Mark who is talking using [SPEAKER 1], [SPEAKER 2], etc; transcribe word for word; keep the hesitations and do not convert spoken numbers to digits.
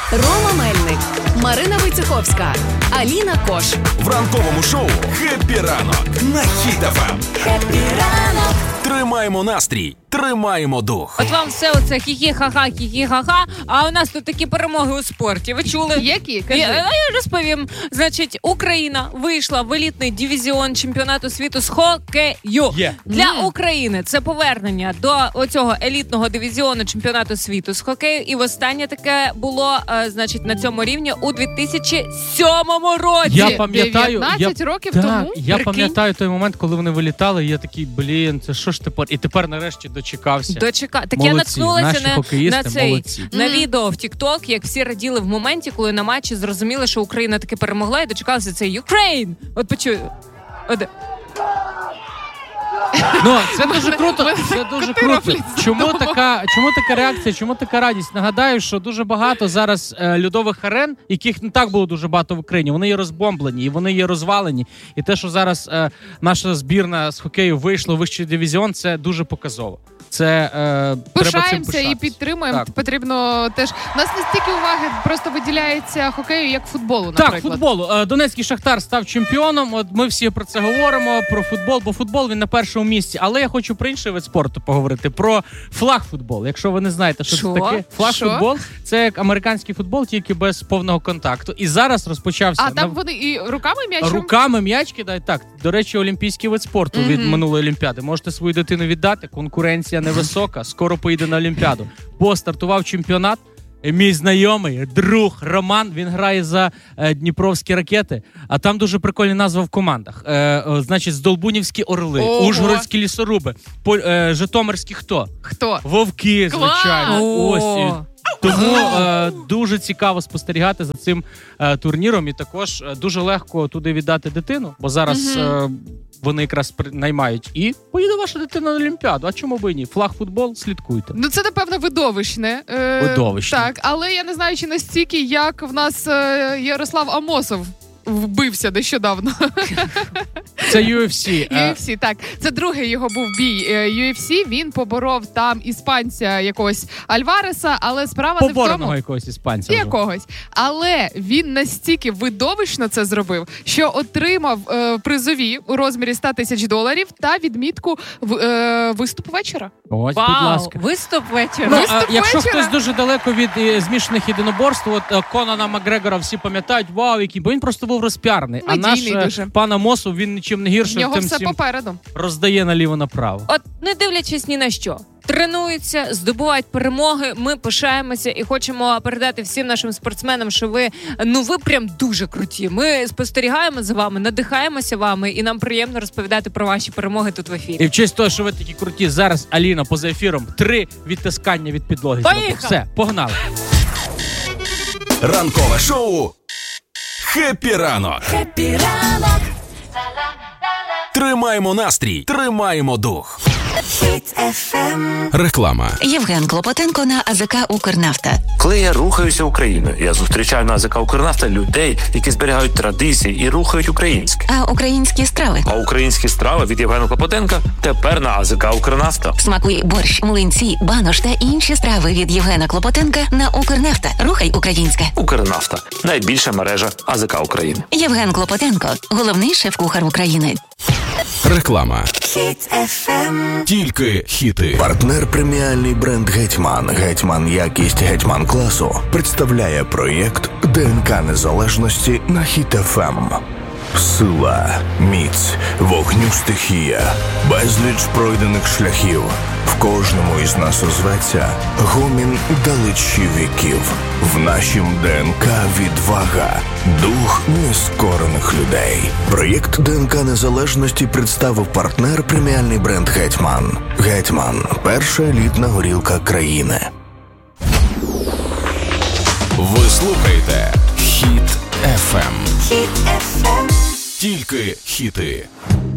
[SPEAKER 1] Рома Мельник, Марина Войцеховська, Аліна Кош.
[SPEAKER 2] В ранковому шоу «Хеппі ранок» на Хіт еф ем.
[SPEAKER 1] Хеппі ранок.
[SPEAKER 2] Тримаємо настрій, тримаємо дух.
[SPEAKER 3] От вам все оце хі-хі-ха-ха, хі-хі-ха-ха, а у нас тут такі перемоги у спорті. Ви чули?
[SPEAKER 4] Які? Кажи.
[SPEAKER 3] Я, я розповім. Значить, Україна вийшла в елітний дивізіон чемпіонату світу з хокею.
[SPEAKER 5] Yeah.
[SPEAKER 3] Для
[SPEAKER 4] Mm.
[SPEAKER 3] України це повернення до оцього елітного дивізіону чемпіонату світу з хокею. І востаннє таке було, е, значить, на цьому рівні у дві тисячі сьомому році.
[SPEAKER 5] Я пам'ятаю,
[SPEAKER 4] дев'ятнадцять
[SPEAKER 5] я,
[SPEAKER 4] років
[SPEAKER 5] так,
[SPEAKER 4] тому?
[SPEAKER 5] я
[SPEAKER 3] Прикинь.
[SPEAKER 5] пам'ятаю той момент, коли вони вилітали, і я такий, блін, це що ж тепер? І тепер нарешті дочекався.
[SPEAKER 3] Дочека... Так
[SPEAKER 5] Молодці,
[SPEAKER 3] я наткнулася
[SPEAKER 5] наші
[SPEAKER 3] на,
[SPEAKER 5] хокеїсти
[SPEAKER 3] на цей
[SPEAKER 5] молодці.
[SPEAKER 3] на
[SPEAKER 4] Мгм.
[SPEAKER 3] відео в TikTok, як всі раділи в моменті, коли на матчі зрозуміли, що Україна таки перемогла, і дочекалася цей Ukraine. От почую. От...
[SPEAKER 5] Ну, це дуже круто, це дуже
[SPEAKER 4] коти
[SPEAKER 5] круто.
[SPEAKER 4] роблять
[SPEAKER 5] Чому
[SPEAKER 4] вдома.
[SPEAKER 5] така, чому така реакція, чому така радість? Нагадаю, що дуже багато зараз е, льодових арен, яких не так було дуже багато в Україні, вони є розбомблені, і вони є розвалені. І те, що зараз е, наша збірна з хокею вийшла у вищий дивізіон, це дуже показово. Це е, треба цим
[SPEAKER 4] Пишаємося і
[SPEAKER 5] пишатися.
[SPEAKER 4] підтримуємо.
[SPEAKER 5] Так.
[SPEAKER 4] Потрібно теж. У нас не стільки уваги просто виділяється хокею, як футболу, наприклад.
[SPEAKER 5] Так, футболу. Е, Донецький Шахтар став чемпіоном. От ми всі про це говоримо, про футбол, бо футбол він на першому місці. Але я хочу про інший вид спорту поговорити, про флаг-футбол. Якщо ви не знаєте, що,
[SPEAKER 3] Що?
[SPEAKER 5] це таке. Флаг-футбол – це як американський футбол, тільки без повного контакту. І зараз розпочався...
[SPEAKER 4] А там
[SPEAKER 5] на-
[SPEAKER 4] вони і руками м'ячем?
[SPEAKER 5] Руками м'яч кидають. Так, до речі, олімпійський вид спорту від
[SPEAKER 4] Мгм.
[SPEAKER 5] минулої Олімпіади. Можете свою дитину віддати, конкуренція невисока, скоро поїде на Олімпіаду. Бо стартував чемпіонат. Мій знайомий, друг Роман, він грає за е, Дніпровські ракети, а там дуже прикольна назва в командах. Е, е, значить, Здолбунівські орли,
[SPEAKER 4] Ого.
[SPEAKER 5] Ужгородські лісоруби, По, е, Житомирські хто?
[SPEAKER 4] Хто?
[SPEAKER 5] Вовки,
[SPEAKER 4] Клас!
[SPEAKER 5] звичайно.
[SPEAKER 3] О.
[SPEAKER 5] Ось. і Тому е, дуже цікаво спостерігати за цим е, турніром, і також е, дуже легко туди віддати дитину, бо зараз е, вони якраз при- наймають і поїде ваша дитина на Олімпіаду. А чому б і ні? Флаг-футбол, слідкуйте.
[SPEAKER 4] Ну це, напевно, видовищне. Е,
[SPEAKER 5] Видовищне.
[SPEAKER 4] Так, але я не знаю, чи настільки, як в нас е, Ярослав Амосов вбився нещодавно.
[SPEAKER 5] Це ю еф сі.
[SPEAKER 4] ю еф сі, так. Це другий його був бій е, ю еф сі. Він поборов там іспанця якогось Альвареса, але справа не в
[SPEAKER 5] Поборного
[SPEAKER 4] тому.
[SPEAKER 5] якогось іспанця. вже.
[SPEAKER 4] Якогось. Але він настільки видовищно це зробив, що отримав е, призові у розмірі сто тисяч доларів та відмітку в, е, виступ вечора.
[SPEAKER 5] Ось, будь
[SPEAKER 3] Вау,
[SPEAKER 5] ласка.
[SPEAKER 3] виступ вечора.
[SPEAKER 5] Ну,
[SPEAKER 4] Виступ
[SPEAKER 5] а, якщо
[SPEAKER 4] вечора.
[SPEAKER 5] хтось дуже далеко від е, змішаних єдиноборств, от е, Конана Макгрегора всі пам'ятають, вау, який, бо він просто був розпіарний. А наш
[SPEAKER 4] Медійний
[SPEAKER 5] е,
[SPEAKER 4] дуже.
[SPEAKER 5] пан Амосов, він нічим не
[SPEAKER 4] В
[SPEAKER 5] гірше
[SPEAKER 4] нього
[SPEAKER 5] тим
[SPEAKER 4] все
[SPEAKER 5] всім
[SPEAKER 4] попереду.
[SPEAKER 5] роздає наліво-направо.
[SPEAKER 3] От не дивлячись ні на що. Тренуються, здобувають перемоги, ми пишаємося і хочемо передати всім нашим спортсменам, що ви, ну ви прям дуже круті. Ми спостерігаємо за вами, надихаємося вами, і нам приємно розповідати про ваші перемоги тут в ефірі.
[SPEAKER 5] І в честь того, що ви такі круті, зараз Аліна поза ефіром три відтискання від підлоги.
[SPEAKER 3] Поїхали!
[SPEAKER 5] зробить. Все, погнали.
[SPEAKER 2] Ранкове шоу «Хеппі ранок».
[SPEAKER 1] Хеппі ранок.
[SPEAKER 2] Тримаємо настрій, тримаємо дух.
[SPEAKER 1] Хіт еф ем.
[SPEAKER 2] Реклама.
[SPEAKER 6] Євген Клопотенко на АЗК «Укрнафта».
[SPEAKER 7] Коли я рухаюся Україною, я зустрічаю на АЗК «Укрнафта» людей, які зберігають традиції і рухають українське.
[SPEAKER 6] А українські страви?
[SPEAKER 7] А українські страви від Євгена Клопотенка тепер на АЗК «Укрнафта».
[SPEAKER 6] Смакуй борщ, млинці, банош та інші страви від Євгена Клопотенка на «Укрнафта». Рухай українське.
[SPEAKER 7] «Укрнафта» – найбільша мережа АЗК України.
[SPEAKER 6] Євген Клопотенко – головний шеф-кухар України.
[SPEAKER 2] Реклама.
[SPEAKER 1] Хіт еф ем.
[SPEAKER 2] Тільки хіти.
[SPEAKER 8] Партнер преміальний бренд «Гетьман». «Гетьман» якість «Гетьман» класу представляє проєкт ДНК Незалежності на Хіт еф ем. Сила, міць, вогню стихія, безліч пройдених шляхів. В кожному із нас озветься гомін далечі віків. В нашім ДНК відвага, дух нескорених людей. Проєкт ДНК Незалежності представив партнер преміальний бренд «Гетьман». «Гетьман» – перша елітна горілка країни.
[SPEAKER 2] Ви слухаєте «Хіт еф ем».
[SPEAKER 1] Хіт еф ем.
[SPEAKER 2] Тільки хіти.